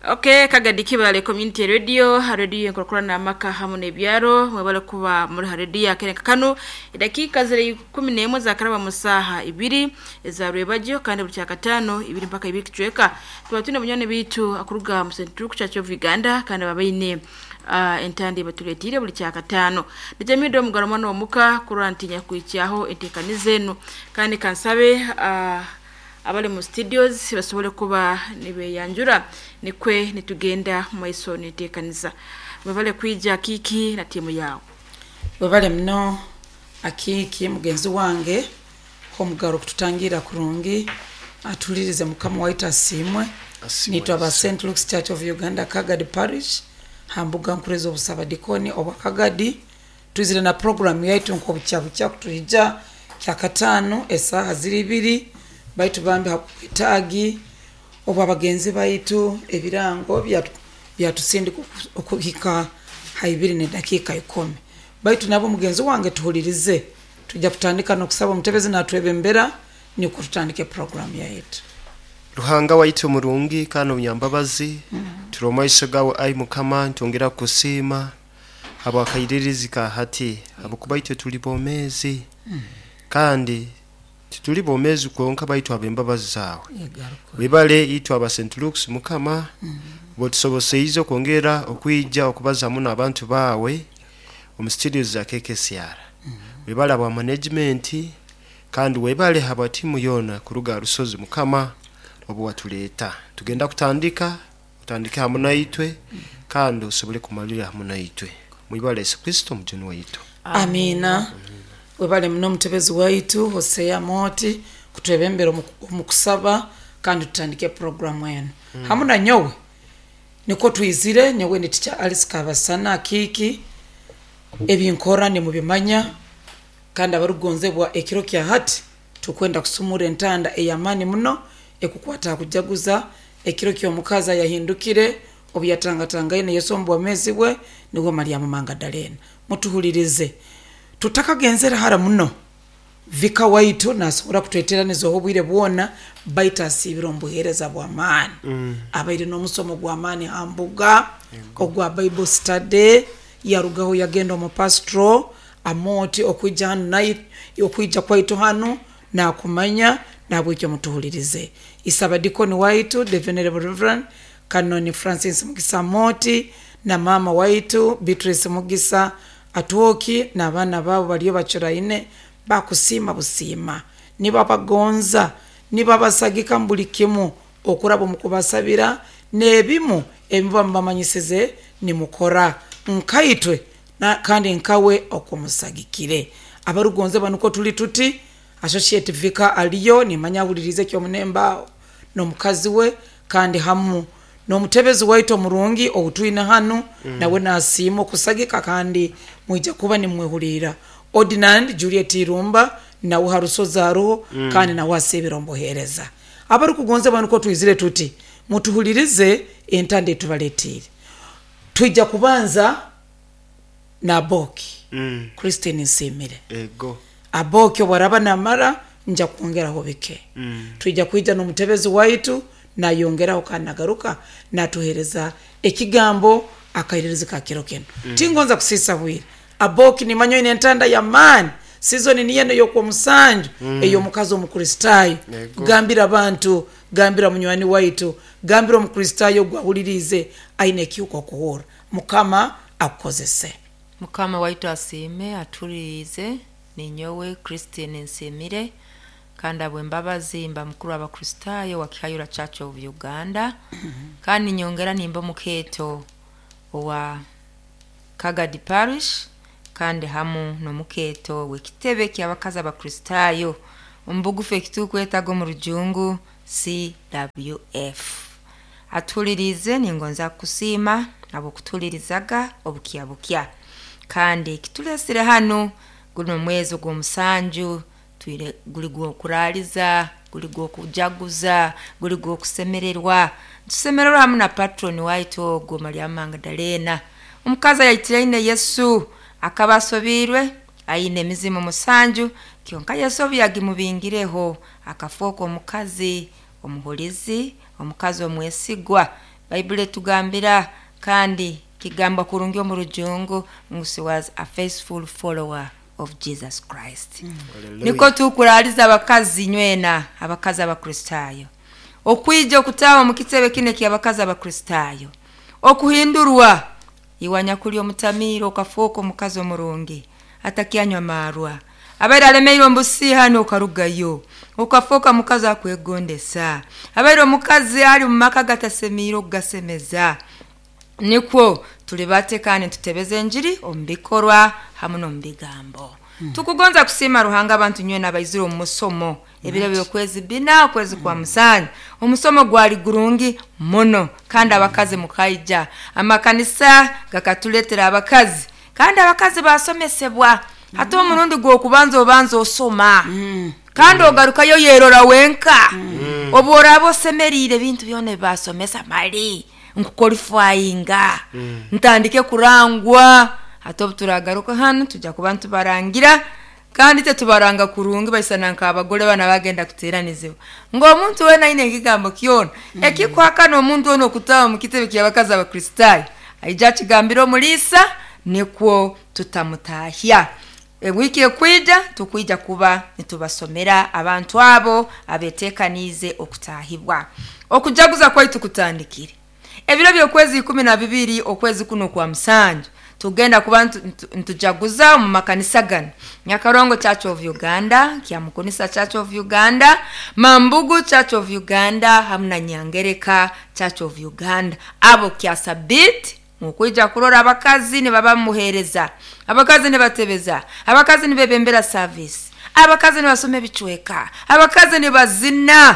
Okay, Kagadi Kibale Community Radio nkorokora maka hamune byaro mwebale kuba muri radio akene kakano idakika zire 11 za karaba musaha 2 za rwebajyo kandi buri cyakatano 2 mpaka 2 kicweka tubatune munyone bitu akuruga mu Central Church of Uganda kandi babayine entandi batuletire buri cyakatano ndijemido mugaromano omuka kurantinya kwicyaho entekanizeno kandi kansabe abale mu studios basobole kuba nibe yanjura nikwe nitugenda maiso nitekaniza babale kwija kiki na timu yao babale mno akiki mugenzi wange ho mugaro kututangira kurungi atulirize mukama waita simwe nitwa ba St. Luke's Church of Uganda Kagadi Parish hambuga nkurezo busabadikoni oba Kagadi tuzire na program yaitu nko bucyabucya kutujja cyakatano esaha ziribiri baitu bambi hakutagi oba bagenzi baitu ebirango byatusindi okuhika haibiri ne dakika 10 baitu nabo mugenzi wange tuhulirize tujja kutandika no kusaba mutebeze natwebembera ni kutandike program yaitu Ruhanga waitu murungi kano nyambabazi turoma isagawe ai mukama ntongera kusima abakairizika hati abukubaitu tulibomezi kandi tuli bomezi konka baitu abembabazi zawe wibale itu aba St. Luke's mukama botusoboseizo kongera okwijja okubaza muno abantu bawe mu studios za KKCR wibale aba management kandi wibale haba timu yona kuruga rusozi mukama obo watuleta tugenda kutandika hamuna itwe kandi usobole kumalira hamuna itwe mwibale Yesu Kristo mujuni waitu amina webale mno mtebezi waitu Hosea Moti kutwebembera mukusaba kandi tutandike program yenu hamuna nyowe niko twizire nyowe ni teacher Alice Kabasana kiki ebinkora ni mubimanya kandi abarugonzebwa ekiro kya hati tukwenda kusumura entanda eyamani muno ekukwata kujaguza ekiro kyo mukaza yahindukire obyatangatanga ine yesombo amezibwe niwo Mariamu Magdalena mutuhulirize tutakagenzera hara muno vika waitu nasobora kutwetera nezo obwire bwona baita sibirombo hereza bwamani abaire no musomo gwamani hambuga ogwa Bible study yarugaho yagenda mu pastoral amoti okwijana night yokwija kwaitu hano na kumanya nabwicyo mutuhulirize isabadikoni waitu the venerable reverend Canon Francis Mugisa Moti na mama waitu Beatrice Mugisa atuoki na bana babo baliyo bacuraine bakusima busima niba bagonza niba basagika mbulikimu okurabo mukubasabira nebimu emba mbamanyiseze ni mukora nkaitwe na kandi nkawe okumusagikire abarugonze banuko tuli tuti associate vika aliyo ni manyawulirize kyo munemba no mukazi we kandi hamu no mutebezi waito murungi outwina hanu nawe nasimo kusagika kandi mwija kuba ni mwehulira Ordinand Juliet Irumba na uharusoza roho kandi na wasebirombo hereza abari kugonze banuko twizire tuti mutuhulirize entande tubaletire tujja kubanza na Boki Christine Nsimire ego Aboki waraba namara nja kuongeraho bike tujja kuija no mutebezi waitu na yongera ukanagaruka na tuhereza ekigambo akaiririza kakiro keno tingonza kusisa bwire Aboki ni manyo inentanda ya man season ni yene yoko musanju eyo mukazo mukristayo gambira abantu gambira munywani waitu gambira mukristayo gwahulirize aine kiuko kuhora mukama akozese mukama waitu asime aturize ni nyowe Christine Nsimire kandi abwembabazi mba mukuru abakristayo wa Kihayura Church of Uganda kandi nyongera nimba muketo wa Kagadi Parish kandi hamu no muketo wekitebe kyabakaza abakristayo umbugufe kitukwetago mu rujungu CWF atulirize ningonza kusima abo kutulirizaga obukya kandi kitulesire hano guno mwezi gwo musanju tuire guligo kuraliza guligo kujaguza guligo kusemererwa tusemererwa hamwe na patron waito go Mariamu Magdalena umukaza yaitirine Yesu akabasobirwe aine mizimu musanju kyonka Yesu yagimubingireho akafoko omukazi omuholizi omukazi omwesigwa Bible tugambira kandi kigamba kurungi mu rujungu ngusi was a faithful follower of Jesus Christ. Niko tukuraliza abakazi nywena abakazi abakristayo okwija okutawa mu kitebe kine ky'abakazi abakristayo okuhindurwa iwanya kuli omutamiro okafuuka omukazi omurungi atakyanywa marwa abaira alemeiro mbusi hano okarugayo okafuuka mukazi akwegondesa abaira omukazi ali mu maka gatasemiro gasemeza nikwo tuli batekane tutebeze enjiri ombikorwa hamu n'ombigambo tukugonza kusima ruhanga abantu nywena abayiziro mu musomo ebiro byokwezi bina okwezi kwa musanju omusomo gwali gurungi mono kandi abakazi mukaija amakanisa gakatuletera abakazi kandi abakazi basomesebwa hata omurundi gwo kubanza osoma kandi ogarukayo yerora wenka oborabo semerire bintu byone basomesa mali nkukolifyinga ntandike kurangwa hata turagaruka hano tujya ku bantu barangira kandi tubaranga kurungi bayisananka abagore bana bagenda kuteranizeho ngo omuntu we naine kigambo kyona ekikwaka no omuntu ono kutawa mu kitebe ky'abakazi abakristayo ayija kigambiro mulisa nikwo tutamutahya wiki ekwija tukwija kuba nitubasomera abantu abo abetekanize okutahibwa okujaguza kwaitu kutandikire ebiro byokwezi 12 okwezi kuno kwa musanju tugenda kuba ntujaguza mu makanisa gano Nyakarongo Church of Uganda, Kyamukunisa Church of Uganda, Mambugu Church of Uganda, hamna Nyangereka Church of Uganda. Abo kyasabit mukwija kurora abakazi ne baba muhereza, abakazi ne batebeza, abakazi ne bebembera service, abakazi ne basome bichweka, abakazi ne bazina,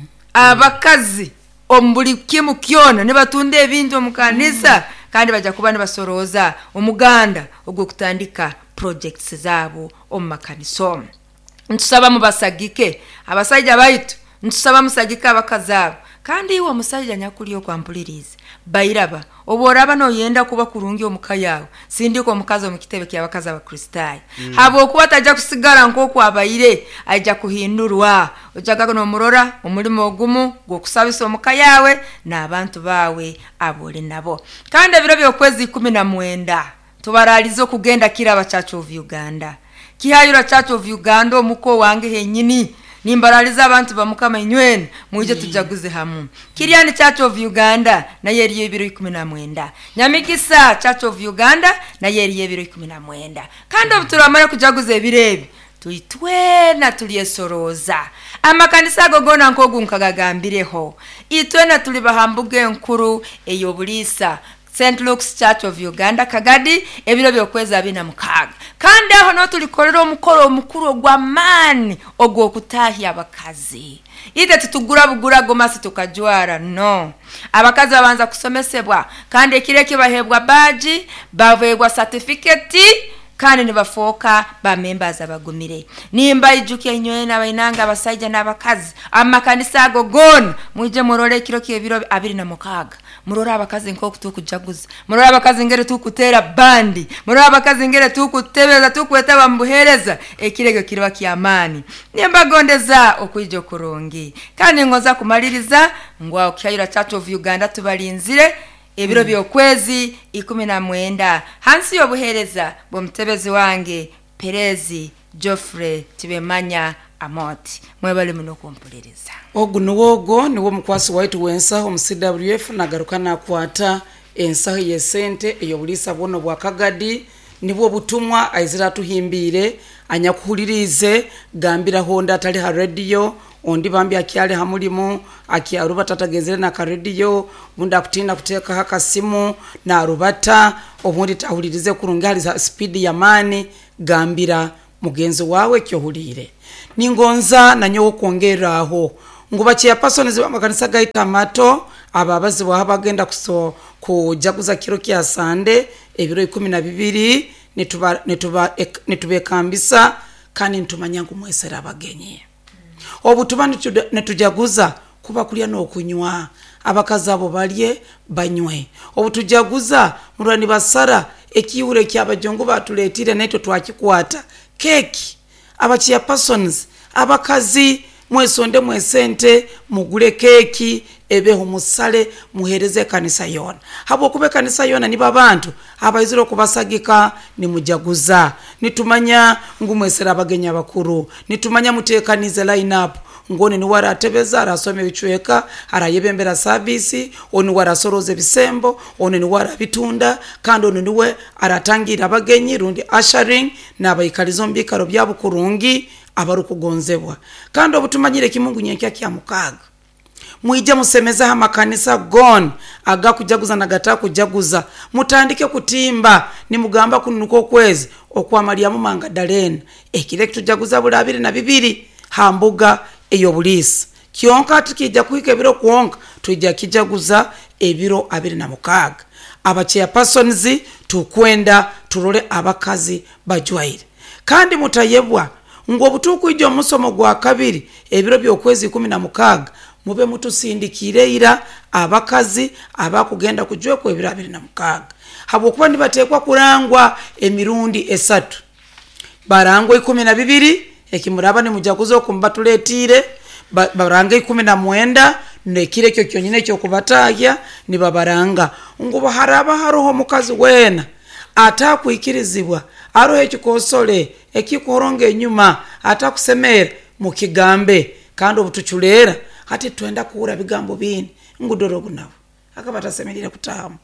abakazi ombuli kimu kyona ne batunde ebintu mu kanisa kandi baja kuba ne basoroza omuganda ogwo kutandika projects zabo omumakaniso. Ntusaba mubasagike abasajja baitu, ntusaba musagike abakazabo kandi iwe musajja nyakuli okwampulirize bayiraba oboraba no yenda kuba kurungi omukayawo sindiko omukazi omukitebe ky'abakazi abakristayo habo okuba tajja kusigala nk'okwo abayire ajja kuhindurwa ojaga no murora omulimo ogumu gwokusabisa omukayawe n'abantu bawe abole nabo kandi ebiro byokwezi 19 tubaralize okugenda kiraba Church of Uganda kihayura Church of Uganda omuko wange henyini nimbaraliza abantu bamukama inywene muje tujaguze hamu Kiriani Church of Uganda na yeri yebiro 19 Nyamikisa Church of Uganda na yeri yebiro 19 kandi obuturamara kujaguze ebirebi tuitwena tuliesoroza amakanisa gogona nkogu nkagagambireho itwena tulibahambuge nkuru eyobulisa St. Luke's Church of Uganda Kagadi ebiro byokweza 26 kandi aho no tulikorera omukoro omukuru ogwa mani ogwo kutahya abakazi ite tutugura bugura gomasi tukajwara no abakazi babanza kusomesebwa kandi ekireke bahebwa baji bavegwa certificate kandi nibafoka ba members abagumire nimba ijuke nyoye nabainanga abasajja n'abakazi amakanisa agogona muje murore kiro kyebiro 26 murora abakazi nko kutukujaguza murora abakazi ngere tukutera bandi murora abakazi ngere tukutebeza tukweta bambuhereza ekirego kirwa kyamani nimba gondeza okwijo kurongi kandi ngoza kumaliriza ngwa okyayira Church of Uganda tubalinzire ebiro byokwezi 19 hansi yobuhereza bomutebezi wange Perezi Geoffrey Tibemanya Amoti mwebale muno kumpuliriza ogunuwogo niwo mukwasi waitu wensa omuCWF nagaruka nakwata ensaho yesente eyobulisa bono bwa Kagadi nibwo butumwa aizira tuhimbire anyakuhulirize gambira honda tali ha radio ondi bambi akyale hamulimo akyaruba tatagezere na ka radio bunda kutina kuteka haka simu na rubata obundi tahulirize kurungali za speed ya mani gambira mugenzi wawe kyohulire ningonza nanyo kwongera aho nguba kya persons bamakanisa gaita mato ababazi bahabagenda kuso kujaguza kiro kya sande ebiro 12 netubekambisa kandi ntumanyangu mwesera abagenye obutuba netujaguza kuba kulya n'okunywa abakazi abo balye banywe obutujaguza murani basara ekiwure ky'abajongo batuletire neto twakikwata keki abachiya persons abakazi mwesonde mwesente mugule keki ebeho musale muhereze kanisa yona habo kube kanisa yona niba abantu abayiziro kubasagika ni mujaguza nitumanya ngumwesera abagenya bakuru nitumanya mutekanize line up ngone ni waratebeza arasome bichweka arayebembera service oni warasoroze bisembo oni ni warabitunda kandi oni niwe aratangira abagenyi rundi ushering nabayikalizo mbikaro byabukurungi abarukugonzebwa kandi obutumanyire kimungu nyenkya kya mukaga mwije musemeza amakanisa gone agakujaguza nagata kujaguza mutandike kutimba ni mugamba kunuko kwezi okwamaliya mu mangadalena ekire kutujaguza bulabire na bibiri hambuga eyo bulisi kyonka tukijja kuhika ebiro kuonka tujja kijaguza ebiro 26 abacheya persons tukwenda turole abakazi bajwaire kandi mutayebwa ngo butuku ijo musomo gwa kabiri ebiro byokwezi 16 mube mutusindikire ira abakazi abakugenda kujwe ku ebiro 26 habo kuba nibatekwa kurangwa emirundi esatu barangwa 12 ekimuraba ni mujakuzo kumbatuletire baranga 19 nekire kyo kyonyine kyo kubataya ni babaranga ngo haraba haroho mukazi wena atakuikirizibwa aro ekikosole ekikoronge enyuma atakusemera mukigambe kandi obutuchulera hati twenda kuura bigambo bini ngudorogo nabo akabata semerire kutamu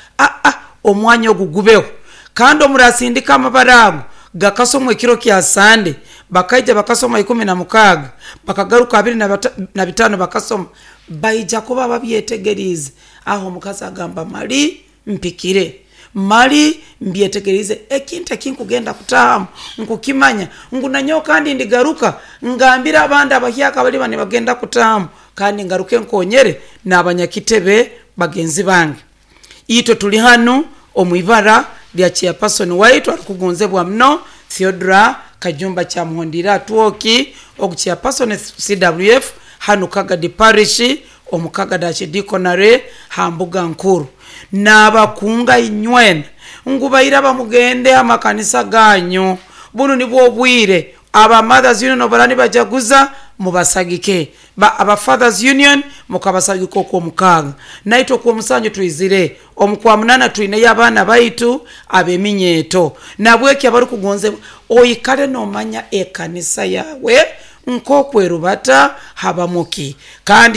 omwanya ogugubeho kandi omurasindika amabarago gakasomwe kiro kya sande bakaija bakasoma 16 bakagaruka 25 bakasoma baija kuba babyetegerize aho mukazi agamba mali mpikire mali mbyetegerize ekinte kinkugenda kutamu nkukimanya ngunanyo kandi ndigaruka ngambira abandi abahyaka bali bane bagenda kutamu kandi ngaruke nkonyere n'abanyakitebe bagenzi bange ito tuli hano omwibara lya chairperson waitu alikugonzebwa mno Theodora Kajumba cha Muhondira tuoki chairperson CWF hano Kagadi Parish omukagada Dikonare hambuga nkuru nabakunga inywena ngubayira bamugende amakanisa ganyu bunu nibwo obwire aba mothers union obarani bajaguza mubasagike aba fathers union mukabasagiko ko mukaga naito ko musanyo tuizire omukwa munana tuine yabana baitu abeminyeto nabweke abari kugonze oyikale no manya ekanisa yawe nkokwerubata habamuki kandi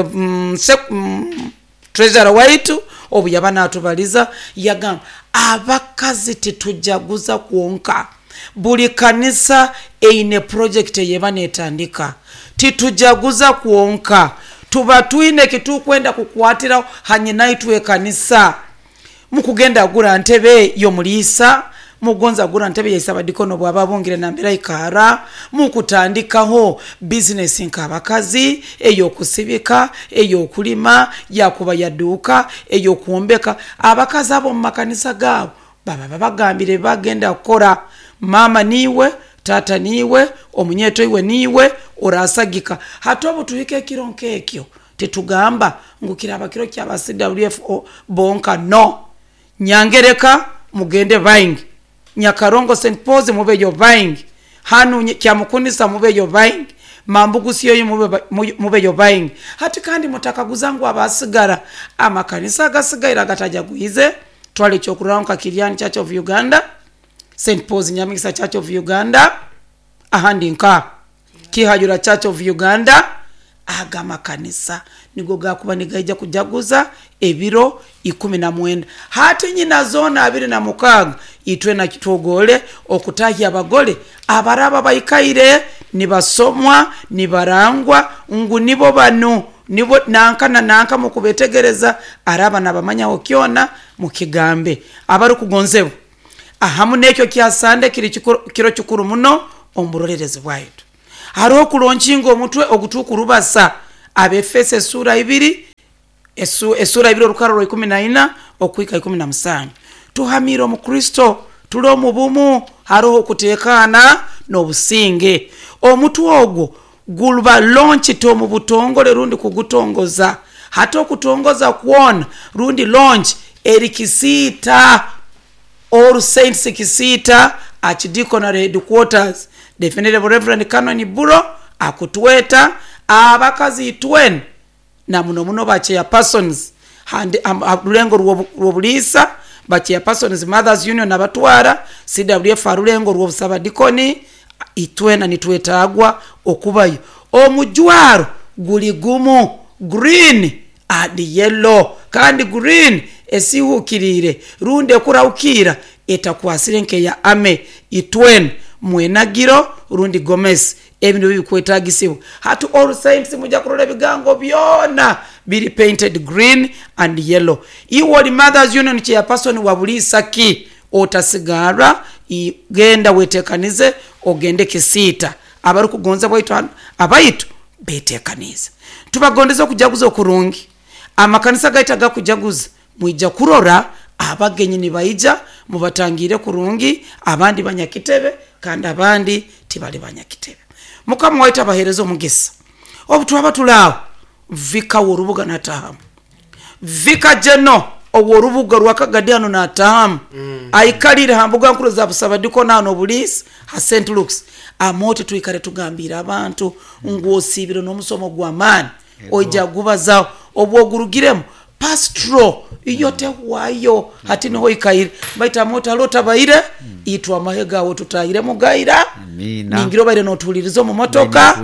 treasurer waitu obuyabana atubaliza yagamba abakazi titujaguza kuonka buli kanisa eine project yebana etandika titujaguza kuonka tuba tuine kitu kwenda kukwatira hanye naitwe kanisa mukugenda agura ntebe yo mulisa mugonza agura ntebe yisaba dikono bwaba bongire nambira ikara mukutandikaho business nk'abakazi eyo kusibika eyo kulima yakuba yaduka eyo kuombeka abakazi abo mu makanisa gabo baba bagambire bagenda kukora mama niwe tata niwe omunyeto iwe niwe orasagika hatobo tuhike kironke ekyo tetugamba ngukira abakiro kya CWF bonka no nyangereka mugende buying Nyakarongo St. Paul's mubeyo buying hanu kya mukunisa mubeyo buying mambugusiyo mubeyo buying hati kandi mutakaguzangu abasigara amakanisa gasigaira gatajaguize twali chokuranka Kiliani Church of Uganda St. Paul's Nyamisa Church of Uganda ahandinka Kihajura Church of Uganda agama kanisa nigo gakuba nigaija kujaguza ebiro 19 hati nyina zona 26 itwe na kitogole okutahya abagole abaraba bayikaire nibasomwa nibarangwa ngu nibo banu nibo nanka mukubetegereza araba nabamanya okyona mukigambe abari kugonzebo ahamu nekyo kyasande kiro kikuru muno omburorereze bwaitu haro kulonkingo omutwe ogutukurubasa abefese sura 2 esura 2 rukaro 14 okwika 17 tuhamiro mu Kristo tulo mu bumu haro kutekana no businge omutwe ogwo gulba launch to mu butongole rundi kugutongoza hato kutongoza kuona rundi launch erikisita all saints kisita archdeaconry headquarters definitive reverend canon buro akutweta abakazi 20 na muno bache persons handi rulengo rwobulisa bache persons mothers union abatwara CWF rulengo rwobusaba dikoni itwena nitwetagwa okubayo omujwaro guli gumu green and yellow kandi green esihukirire runde kuraukira etakwasire nke ya ame itwen mwenagiro rundi Gomez ebintu bikwetagisibwa hatu all saints muja kurole bigango byona biri painted green and yellow iwoli mothers union chairperson wabulisa ki otasigara igenda wetekanize ogende kisita abari kugonza bwaitu abaitu betekanize tubagondeza kujaguza kurungi amakanisa gaitaga kujaguza muija kurora abagenyi nibaija mubatangire kurungi abandi banyakitebe kandi abandi tibali banyakitebe mukamu waita baherezo mugisa obutu abatulawo vika worubuga natahamu vika jeno oworubuga rwakagadiano natahamu aikalire hambuga nkuru za busaba diko nano bulisi ha St. Luke's amote tuikare tugambira abantu ngosibiro no musomo gwamani oija gubaza obwogurugiremo pastro iyote wayo hati no ikaire baita mota lota baire itwa mahega wo tutayire mugaira ningiro baire no tulirizo mu motoka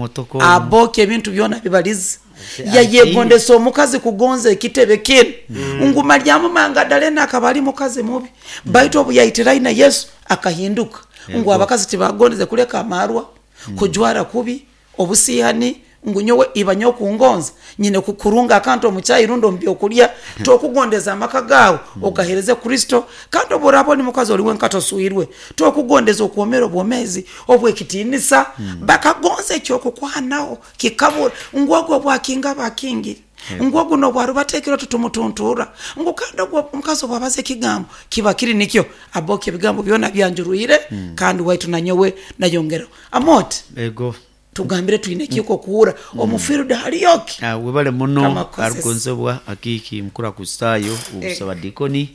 aboke bintu byona bibalize yayegonde so mukazi kugonze kitebe kin nguma lyamu mangadale nakabali mukazi mubi baito buyayitira ina Yesu akahinduka ngo abakazi tibagondeze kuleka amarwa kujwara kubi obusihani ngunyowe ibanyo kungonza nyine kukurunga akanto omuchayi rundo mbyo kulya tokugondeza amakagawo okahereze Kristo kandi oborabo ni mukazi oliwe nkato suirwe tokugondeza okuomero bwomezi obwekitinisa bakagonze kyoko kwanao kikabura ngwagwo bwakinga bakingi ngwagu no bwaru batekero tutumutuntura ngukanda gwo mukazi bwabaze kigambo kiba kiri nikyo aboke bigambo byona byanjuruire kandi waitu nanyowe nayongero amot ego tugambire tuine kiko kuura omufirude haliyoki webale muno arugonzebwa akiki mkura kustayo ubusaba dikoni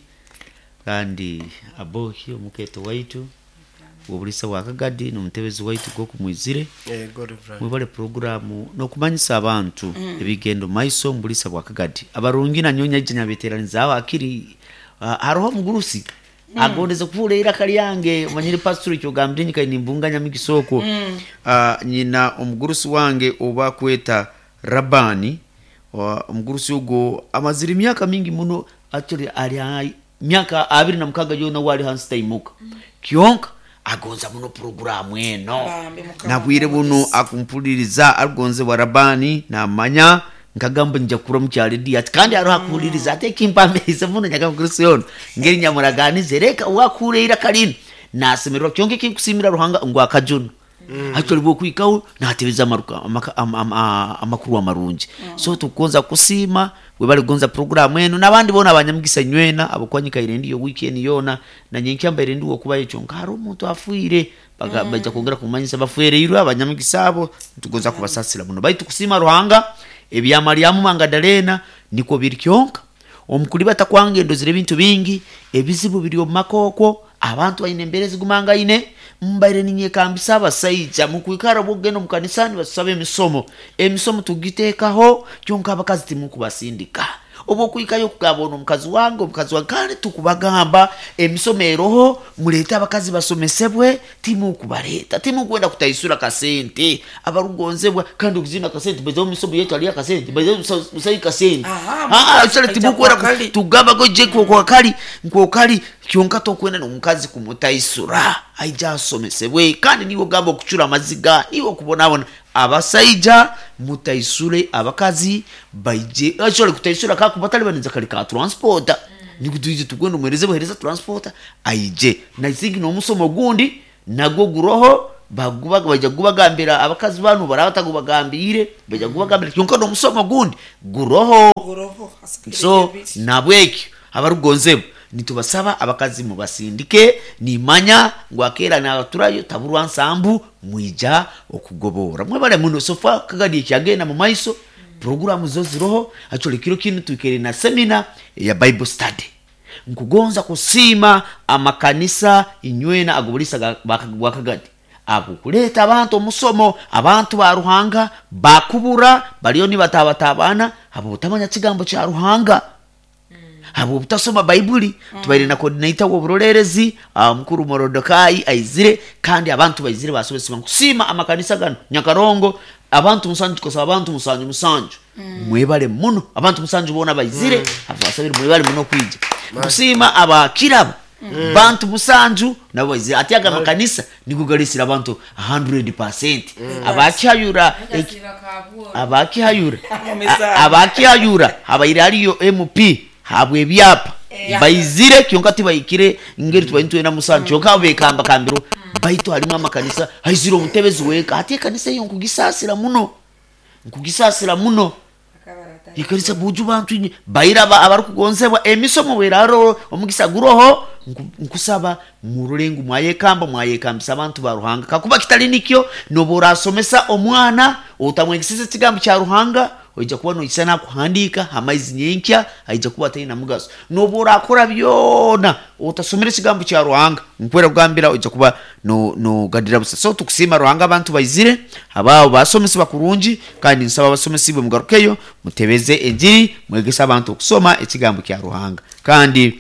kandi aboki omuketo waitu ubulisa wakagadi n'omutebezi waitu go kumwizire webale programu no kumanyisa abantu ebigendo maiso mbulisa wakagadi abarungi na nyonya jenya veteraniza abakiri haroho mugurusi agondeze kuvuleira kali yange manyiri pastor cyo gambye nyika nimbunganya migisoko nyina omugurusi wange oba kweta Rabani omugurusi ugo amaziri myaka mingi muno actually ali myaka 26 yona wali hanstaimuka kyonka agonza muno programu eno nabwire buno akumpuliriza agonze wa Rabani na manya nkagamba nja kura mucyari di ati kandi aroha kuliriza ate kimpameze muno nyagamukrisiyon ngeri nyamuragani zereka wakureira kalini nasemerwa kyonke kikusimira ruhanga ngo akajuna actually bwo kwikaho natebeza amaruka amakuru amarungi so tukonza kusima we bali gonza programu eno nabandi bona abanyamugisa nywena abokwanyika irendi yo weekend yona na nyenkyamba irendi wo kubaye cyonka hari umuntu afuire baja kongera kumanyisa bafuire yiro abanyamugisa abo tugonza kubasasira muno bayitu kusima ruhanga ebyamaliamu mangadalena niko birkyonka omukuli batakwangendo zire bintu bingi ebizibu biri omakoko abantu bayinemberezi gumanga ine mbaire ninye kambisa abasaija mukwikara bugeno mukanisani basabe emisomo tugitekaho cyonka abakazi timukubasindika obo kwikayo kugabona omukazi wange kandi tukubagamba emisomeroho muleta abakazi basomesebwe timukubareta timukwenda kutayisura kasente abarugonzebwa kandi ukizina kasente bezo misomo yetu ali kasente bezo usayi kasente sala timukwenda tugaba ko jeko ko kali kyonka tokwenda nomukazi kumutayisura aija asomesebwe kandi niwo gamba okucura amaziga niwo kubonabona abasaija mutayisure abakazi baije ashole kutayisura kakubatali banza kali ka transporta nikutuije tugwendo mwereze bohereza transporta aije na isingi no musomo gundi nago guroho baja kubagambira abakazi banu baratagubagambire baja kubagambira kyonka no musomo gundi guroho so nabweki abarugonzebo nitubasaba abakazi mu basindike nimanya ngwakera na turayo taburwa nsambu mwija okugobora mwe bale muno sofa kagadi cyagenda mu maiso programu zo ziroho actually kiro kintu tukere na seminar ya Bible study nkugonza kusima amakanisa inywena agobulisa bakagadi abukuleta abantu omusomo abantu ba Ruhanga bakubura baliyo ni batabatabana abo butamanya kigambo kya Ruhanga abo butasoma Bible tubaire na coordinator w'oburorerezi mukuru Morodokai aizire kandi abantu baizire basobesima kusima amakanisa gano Nyakarongo abantu musanju kosa abantu musanju mwebale muno abantu musanju bona baizire abasabire mwebale muno kwija kusima abakiraba bantu musanju nabo baizire atiaga makanisa nigugalisira abantu 100% abakihayura abaire aliyo MP habwe byapa bayizire kyonka tibayikire ngeri tubayintu na musanju kyonka bekamba kambiro bayito harimo amakanisa hayiziro mutebezi weka ati kanisa yo nkugisasira muno ikarisa buju bantu inye bayira abarukugonzebwa emisomo weraro omugisa guroho nkusaba murulengu mwayekambisa abantu ba Ruhanga kakuba kitali nikyo nobora asomesa omwana utamwegisise kigambo kya Ruhanga oija kuba no isana kuhandika amaizi nyenkya aija kuba tayina mugaso nobora akora byona utasomera kigambo kya Ruhanga nkwera kugambira oija kuba no gadira busa so tukusima Ruhanga abantu bayizire abao basomesa bakurungi kandi nsaba basomesibwe mugarukeyo mutebeze enjiri mwegesa abantu okusoma ekigambo kya Ruhanga kandi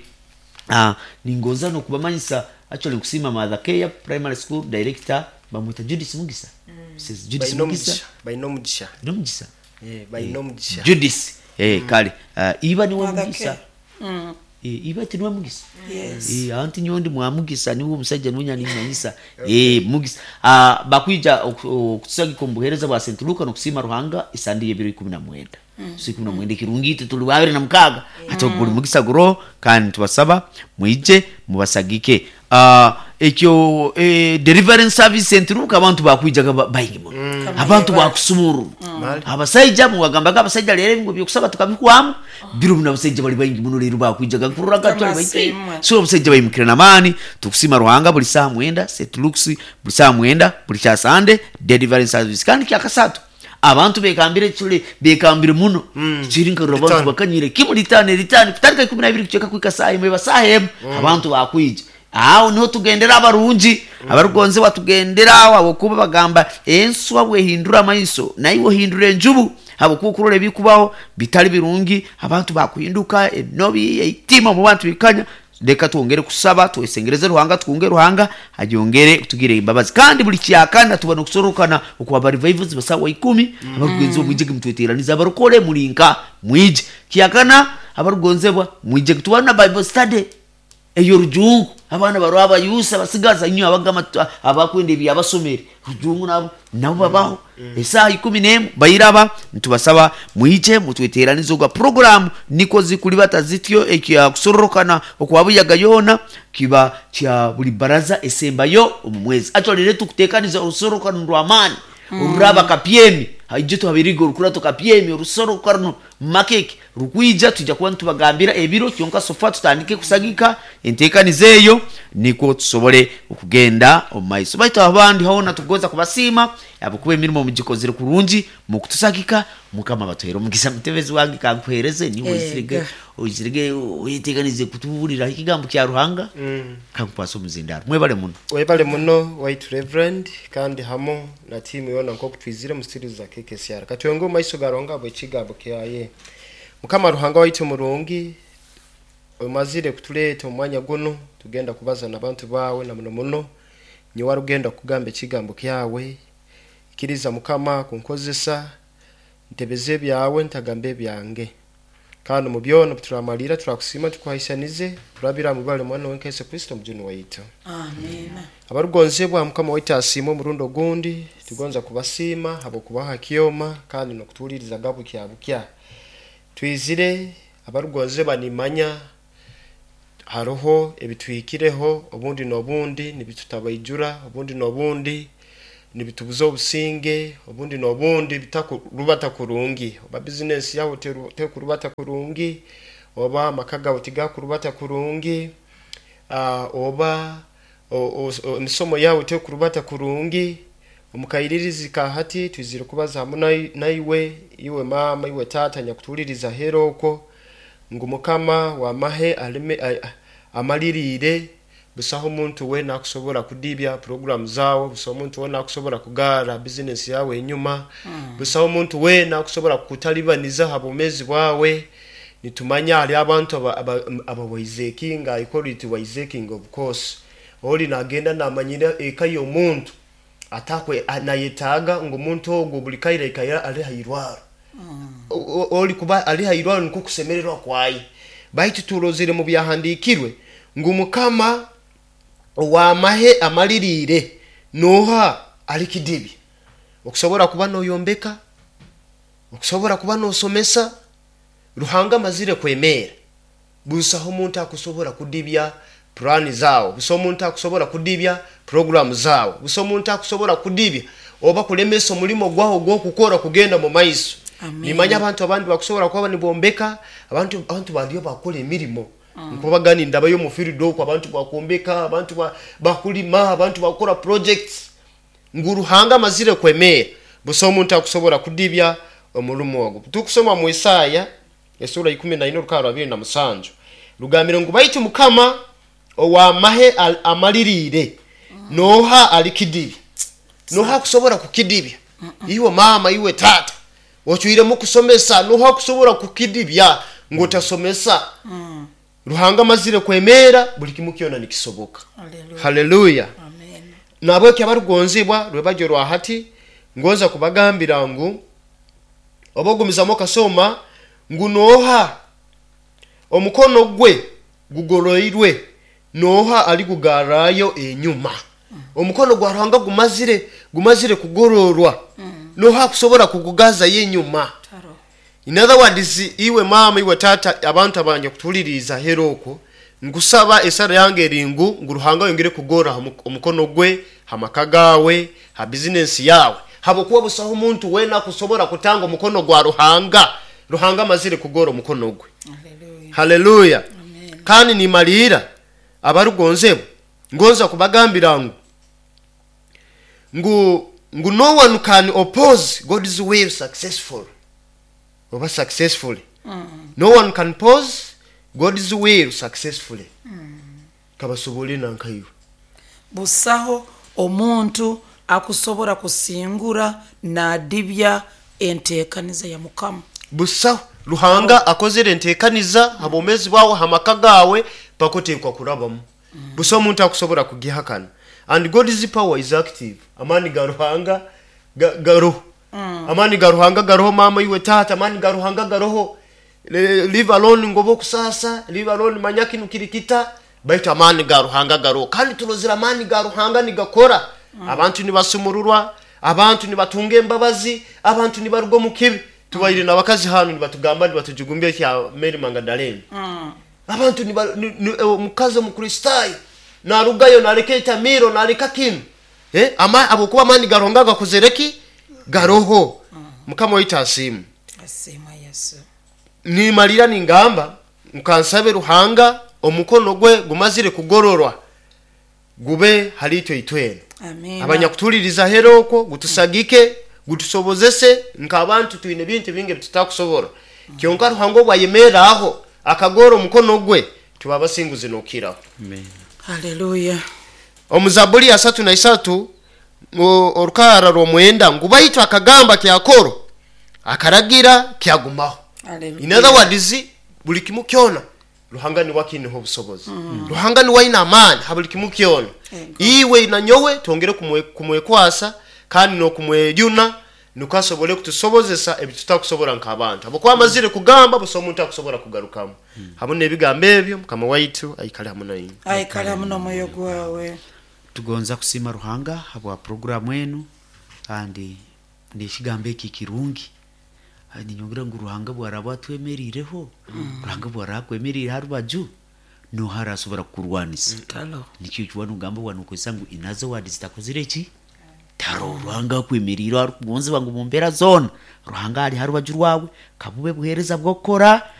ningoza no kubamanyisa actually kusima Mother Care Primary School Director bamwita Judith Mugisa says Judith Mugisa Bainomudisha Bainomudisha Judith kale iba ni Mugisa iba tinwa Mugisa anti nyondi mwamugisa ni umusajja nunyani manyisa Mugisa bakwija okutusagi kombuhereza bwa St Luka no kusima Ruhanga isandiye 2019 siku na mwende kirungite tuli 26 atoguri Mugisa guro kandi tubasaba mwije mubasagike ekyo delivery service center uka abantu bakwijaga bayingi mo abantu bakusumuru abasajja mu bagambaga abasajja lere ngo byokusaba tukabikwamu biru na abasajja bali bayingi muno lero bakwijaga kururaga tuli bayingi so abasajja bayimukira namani tukusima Ruhanga buli saa mwenda set looks buli saa mwenda buli cha Sunday delivery service kandi kyakasatu abantu bekambire muno chirinka robantu bakanyire kimulitane kutarika 12 kucheka kwikasaha imwe basahem abantu bakwije no tugendera abarungi abarugonze watugendera abo kuba bagamba enswa bwe hindura maiso nayiwo hindure enjubu abo kukurole bikubaho bitali birungi abantu bakuhinduka enobi yitima mu bantu bikanya deka tuongere kusaba tuesengereze Ruhanga tukunge Ruhanga ajiongere tugire imbabazi kandi buli kyakanda tubana kusorokana okuba revivals basawa 10 abarugonze bwije kimtweteraniza abarukole mulinka mwije kyakana abarugonzebwa mwije tubana Bible study eyo rujungu abana baraba yusa basigaza nyo abagama abakwende byabasomere rujungu nabo babaho esa 11 bayiraba ntubasaba mwije mutweteranizo gwa program niko zikuli batazityo ekya kusorokana okwabuyaga yona kiba kya buli baraza esembayo omwezi actually letu kutekaniza usorokana ndwamani uraba kapyemi haijito habirigo rukura to kapyemi urusorokano makeke rukwija tujja kuba ntubagambira ebiro kyonka sofa tutandike kusagika entekanizeyo niko tusobole okugenda omaiso baito abandi haona tugoza kubasima abukube mirimo mugikozire kurungi mu kutusagika mukama batohero mugisa mutebezi wangi kankuhereze ni uzirige uyitekanize kutuburira ikigambo kya Ruhanga kankupaso muzindaro mwebale muno white reverend kandi hamo na timu yona nko kutwizire mu series za KKCR katwengo maiso garonga abo ikigambo kyaye mukama Ruhanga waite murungi omazire kutuleta umwanya guno tugenda kubaza nabantu bawe na muno nyi warugenda kugamba ikigambo kyawe ikiriza mukama kunkozesa ntebeze byawe ntagambe byange kandi mu byono turamalira turakusima tukwahishanize turabira mubale mwana wa Yesu Kristo mjunu waito amen abarugonzebwa mukama waita asimo murundo gundi tugonza kubasima abo kubaha kiyoma kandi no kutuliriza gabo kyabukya twizire abarugonzeba nimanya haroho ebitwikireho obundi nobundi nibitutabayijura obundi nobundi nibitubuzo businge obundi nobundi bitakurubata kurungi oba business yawo te kurubata kurungi oba makaga utiga kurubata kurungi oba misomo yawo te kurubata kurungi omukayiririzi kahati twizire kubaza hamwe iwe mama iwe tata nyakutuliriza heroko ngumukama wa mahe alime amalirire busaho omuntu we nakusobora kudibya program zawo busaho omuntu we nakusobora kugara business yawe enyuma busaho omuntu we nakusobora kutalibaniza habomezi bwawe nitumanya ali abantu abawizekinga equality wizeking of course oli nagenda namanyira ekayo omuntu atakwe anayetaga ngo omuntu ogwo buli kaira ikaya ali hairwaro oli kuba ali hairwaro niko kusemererwa kwayi baitu tulozire mu byahandikirwe ngo mukama wamahe amalirire noha ali kidibi okusobora kuba noyombeka okusobora kuba nosomesa ruhanga mazire kwemera busaho omuntu akusobora kudibya plan zawo busaho omuntu akusobora kudibya program zawo busaho omuntu akusobora kudibya oba kulemesa omulimo gwaho gw'okukora kugenda mu maiso nimanya abantu abandi bakusobora kuba nibombeka abantu baliyo bakola emirimo nkubagani ndabayo mu fieldoko abantu bakombeka abantu bakulima abantu bakora projects nguruhanga mazire kwemera busaho omuntu akusobora kudibya omulimo ogwo tukusoma mu Isaya esura 14:27 rugambira ngo bayitu mukama owamahe amalirire noha alikidibi noha kusobora kukidibya iwe mama iwe tata ochuire mu kusomesa noha kusobora kukidibya ngo tasomesa ruhanga mazire kwemera buli kimukiona nikisoboka haleluya amen nabo kyabarugonzibwa rwebajo rwa hati ngoza kubagambira ngo obogumizamo kasoma ngunoha omukono gwe gugoroirwe noha ali kugarayo enyuma omukono gwa Ruhanga gumazire kugororwa noha kusobora kugugaza yenyuma in other words iwe mama iwe tata abantu abanye kutuliriza heroko ngusaba esara yange ringu nguruhanga yongere kugora omukono gwe hamakagawe ha business yawe habo kuba busaho umuntu wena kusobora kutanga omukono gwa Ruhanga mazire kugora omukono gwe haleluya kandi ni malira abarugonzebo ngonza kubagambira ngo no one can oppose God's will successfully no one can oppose God's will successfully kabasobole nankayo busaho omuntu akusobora kusingura na dibya entekaniza ya mukama busaho Ruhanga akozere entekaniza habomezi bawo hamakagawe pakotekwa kurabamu busaho omuntu akusobora kugihakana and God's power is active amani ga Ruhanga garo amani ga Ruhanga garo mama iwe tata amani ga Ruhanga garo live alone ngobo kusasa live alone manyaki nukirikita baita amani ga Ruhanga garo kandi tulozira amani ga Ruhanga nigakora abantu nibasumururwa abantu nibatunge embabazi abantu nibarugo mukibi tubayire nabakazi hano nibatugamba nibatujugumbye kya Mary Magdalene abantu mukazi mu Kristayo narugayo nareketa miro nareka kim ama abokuba amani ga Ruhanga gakozereki garoho mukama witasimu asema Yesu ni malira ningamba mukansabe Ruhanga omukono gwe gumazire kugororwa gube halito itwene amen abanyakutuliriza heroko gutusagike gutusobozese nkabantu tuine bintu binge tutakusobora kyonka Ruhanga bwayemera aho akagoro omukono gwe tubabasinguze nokiraho amen haleluya omuzabuli 33 orukara romwenda ngubayitwa akagamba kyakoro akaragira kyagumaho haleluya in other words buli kimu kyona Ruhanga ni wakine ho busobozi Ruhanga ni waina amani habuli kimu kyona iwe inanyowe tongere kumwekwasa kandi no kumwejuna nukasobole kutusobozesa ebitutakusobora nkabantu abo kwa mazire kugamba buso omuntu akusobora kugarukamo habone ebigambo ebyo mukama waitu ayikale hamuna yini ayikale hamuna moyo gwawe tugonza kusima Ruhanga habwa programu enu kandi ndishigambe iki kirungi andi nyongira ngo Ruhanga bwaraba twemerireho Ruhanga bwarakwemerira harubaju no harasobora kurwanisa talo nikyo cyubona ugambo wanukwesangu inazo wadi zitakozireki taro Ruhanga kwemerira kubonze bangu mumbera zone Ruhanga ari harubaju rwawe kabube buhereza bwo kora